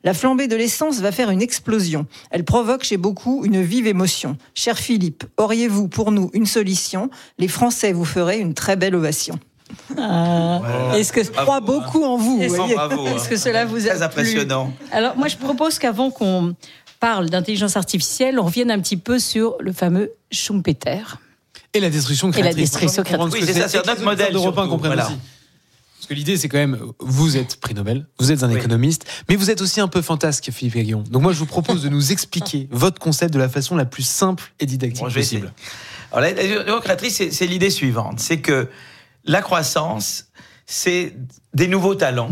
La flambée de l'essence va faire une explosion. Elle provoque chez beaucoup une vive émotion. Cher Philippe, auriez-vous pour nous une solution ? Les Français vous feraient une très belle ovation. Est-ce que je crois beaucoup en vous, Bravo, est-ce que cela vous a très impressionnant. plu ? Alors moi je propose qu'avant qu'on parle d'intelligence artificielle, on revienne un petit peu sur le fameux Schumpeter. Et la destruction créatrice. Oui, c'est notre modèle d'Europe 1 comprennent aussi. Parce que l'idée, c'est quand même, vous êtes prix Nobel, vous êtes un économiste, mais vous êtes aussi un peu fantasque, Philippe Aghion. Donc moi, je vous propose de nous expliquer votre concept de la façon la plus simple et didactique possible. Alors, la destruction créatrice, c'est l'idée suivante. C'est que la croissance, c'est des nouveaux talents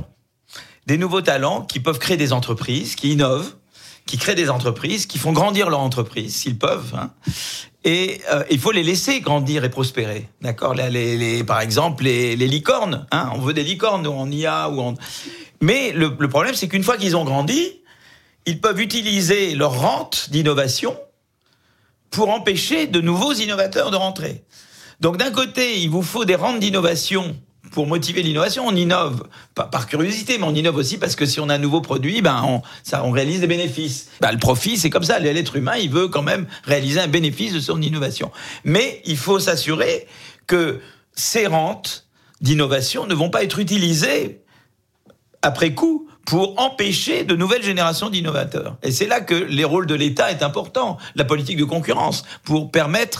qui peuvent créer des entreprises, qui innovent, qui créent des entreprises, qui font grandir leur entreprise, s'ils peuvent. Et il faut les laisser grandir et prospérer. D'accord ? Par exemple, les licornes. On veut des licornes en IA. Mais le problème, c'est qu'une fois qu'ils ont grandi, ils peuvent utiliser leur rente d'innovation pour empêcher de nouveaux innovateurs de rentrer. Donc d'un côté, il vous faut des rentes d'innovation pour motiver l'innovation. On innove, pas par curiosité, mais on innove aussi parce que si on a un nouveau produit, on réalise des bénéfices. Le profit, c'est comme ça. L'être humain, il veut quand même réaliser un bénéfice de son innovation. Mais il faut s'assurer que ces rentes d'innovation ne vont pas être utilisées après coup pour empêcher de nouvelles générations d'innovateurs. Et c'est là que les rôles de l'État est important, la politique de concurrence, pour permettre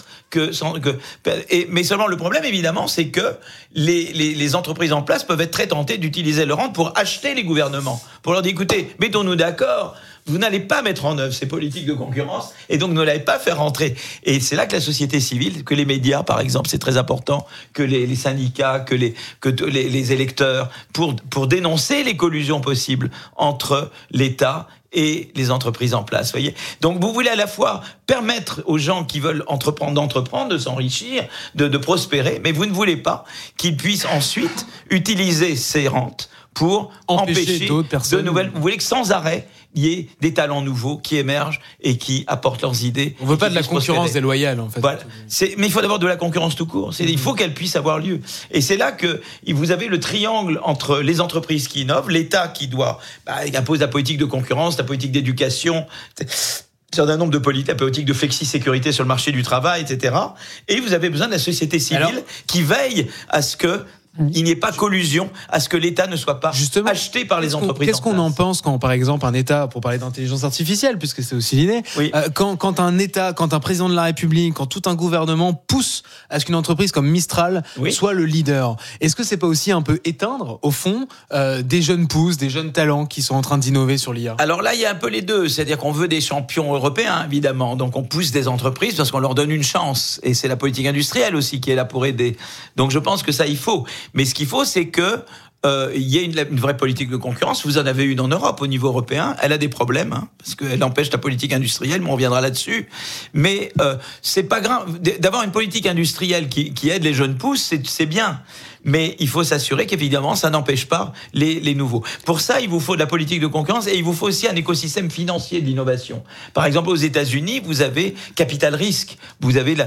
mais seulement le problème, évidemment, c'est que les entreprises en place peuvent être très tentées d'utiliser leur rente pour acheter les gouvernements, pour leur dire, écoutez, mettons-nous d'accord, vous n'allez pas mettre en œuvre ces politiques de concurrence et donc ne l'allez pas faire rentrer. Et c'est là que la société civile, que les médias, par exemple, c'est très important, que les syndicats, que les électeurs, pour dénoncer les collusions possibles entre l'État et les entreprises en place, voyez. Donc vous voulez à la fois permettre aux gens qui veulent d'entreprendre, de s'enrichir, de prospérer, mais vous ne voulez pas qu'ils puissent ensuite utiliser ces rentes pour empêcher d'autres personnes. De nouvelles. Vous voulez que sans arrêt, il y ait des talents nouveaux qui émergent et qui apportent leurs idées. On veut pas de la concurrence déloyale, en fait. Voilà. Mais il faut d'abord de la concurrence tout court. Il faut qu'elle puisse avoir lieu. Et c'est là que vous avez le triangle entre les entreprises qui innovent, l'État qui doit, impose la politique de concurrence, la politique d'éducation, un certain nombre de politiques, la politique de flexi-sécurité sur le marché du travail, etc. Et vous avez besoin de la société civile qui veille à ce que il n'y ait pas collusion, à ce que l'État ne soit pas acheté par les entreprises. Qu'est-ce qu'on en pense quand, par exemple, un État, pour parler d'intelligence artificielle, puisque c'est aussi l'idée, quand un État, quand un président de la République, quand tout un gouvernement pousse à ce qu'une entreprise comme Mistral soit le leader, est-ce que c'est pas aussi un peu éteindre, au fond, des jeunes pousses, des jeunes talents qui sont en train d'innover sur l'IA ? Alors là, il y a un peu les deux, c'est-à-dire qu'on veut des champions européens, évidemment, donc on pousse des entreprises parce qu'on leur donne une chance, et c'est la politique industrielle aussi qui est là pour aider. Donc je pense que ça, il faut. Mais ce qu'il faut, c'est que il y ait une vraie politique de concurrence. Vous en avez une en Europe, au niveau européen. Elle a des problèmes, parce qu'elle empêche la politique industrielle, mais on reviendra là-dessus. Mais c'est pas grave. D'avoir une politique industrielle qui aide les jeunes pousses, c'est bien. Mais il faut s'assurer qu'évidemment, ça n'empêche pas les nouveaux. Pour ça, il vous faut de la politique de concurrence et il vous faut aussi un écosystème financier de l'innovation. Par exemple, aux États-Unis, vous avez capital risque. Vous avez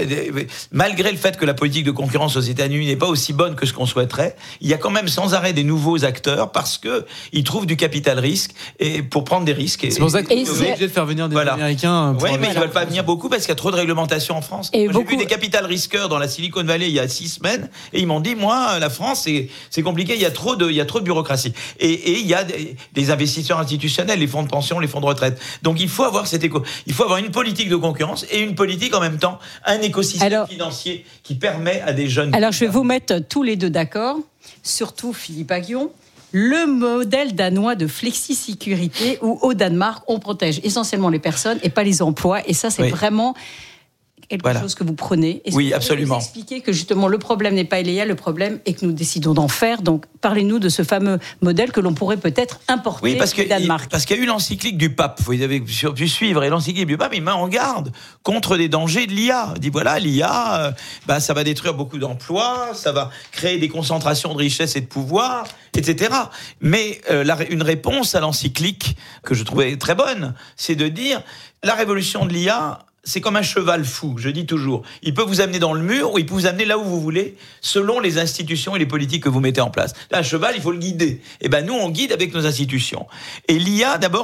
malgré le fait que la politique de concurrence aux États-Unis n'est pas aussi bonne que ce qu'on souhaiterait, il y a quand même sans arrêt des nouveaux acteurs parce que ils trouvent du capital risque et pour prendre des risques. C'est pour ça qu'ils sont obligés de faire venir des Américains. Oui, mais ils ne veulent pas venir beaucoup parce qu'il y a trop de réglementation en France. J'ai vu des capital risqueurs dans la Silicon Valley il y a 6 semaines et ils m'ont dit, moi, la France, c'est compliqué, il y a trop de bureaucratie. Et il y a des investisseurs institutionnels, les fonds de pension, les fonds de retraite. Donc il faut avoir il faut avoir une politique de concurrence et une politique en même temps, un écosystème financier qui permet à des jeunes... Alors je vais vous mettre tous les deux d'accord, surtout Philippe Aghion. Le modèle danois de flexi-sécurité où au Danemark, on protège essentiellement les personnes et pas les emplois. Et ça, c'est vraiment... quelque chose que vous prenez. Oui, absolument. Vous expliquer que justement le problème n'est pas illégal, le problème est que nous décidons d'en faire. Donc parlez-nous de ce fameux modèle que l'on pourrait peut-être importer au Danemark. Parce qu'il y a eu l'encyclique du pape, vous avez pu suivre, et l'encyclique du pape, il met en garde contre des dangers de l'IA. Il dit voilà, l'IA, ça va détruire beaucoup d'emplois, ça va créer des concentrations de richesse et de pouvoir, etc. Mais une réponse à l'encyclique que je trouvais très bonne, c'est de dire la révolution de l'IA, c'est comme un cheval fou, je dis toujours. Il peut vous amener dans le mur ou il peut vous amener là où vous voulez, selon les institutions et les politiques que vous mettez en place. Un cheval, il faut le guider. Et nous, on guide avec nos institutions. Et l'IA, d'abord,